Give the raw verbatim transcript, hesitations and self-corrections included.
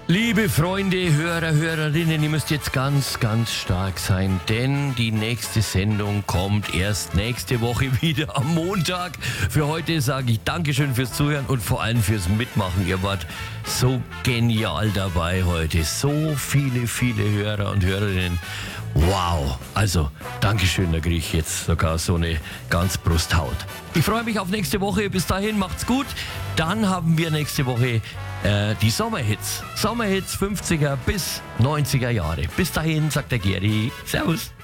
Liebe Freunde, Hörer, Hörerinnen, ihr müsst jetzt ganz, ganz stark sein, denn die nächste Sendung kommt erst nächste Woche wieder am Montag. Für heute sage ich Dankeschön fürs Zuhören und vor allem fürs Mitmachen. Ihr wart so genial dabei heute. So viele, viele Hörer und Hörerinnen. Wow, also Dankeschön, da kriege ich jetzt sogar so eine ganz Brusthaut. Ich freue mich auf nächste Woche. Bis dahin, macht's gut. Dann haben wir nächste Woche äh, die Sommerhits. Sommerhits fünfziger bis neunziger Jahre. Bis dahin, sagt der Geri. Servus.